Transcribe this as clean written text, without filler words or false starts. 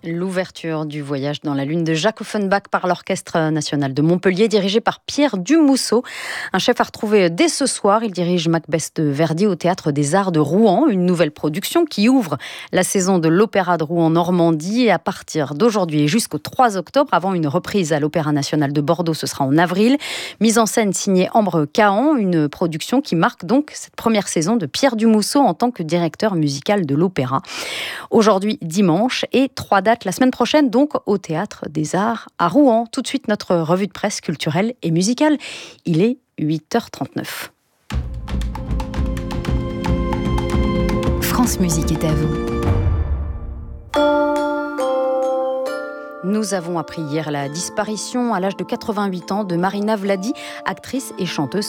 L'ouverture du voyage dans la Lune de Jacques Offenbach par l'Orchestre national de Montpellier, dirigé par Pierre Dumousseau. Un chef à retrouver dès ce soir. Il dirige Macbeth de Verdi au Théâtre des Arts de Rouen, une nouvelle production qui ouvre la saison de l'Opéra de Rouen Normandie. Et à partir d'aujourd'hui et jusqu'au 3 octobre, avant une reprise à l'Opéra national de Bordeaux, ce sera en avril. Mise en scène signée Ambre Cahan, une production qui marque donc cette première saison de Pierre Dumousseau en tant que directeur musical de l'opéra. Aujourd'hui, dimanche, et 3 dates la semaine prochaine, donc au Théâtre des Arts à Rouen. Tout de suite, notre revue de presse culturelle et musicale. Il est 8h39. France Musique est à vous. Nous avons appris hier la disparition à l'âge de 88 ans de Marina Vladi, actrice et chanteuse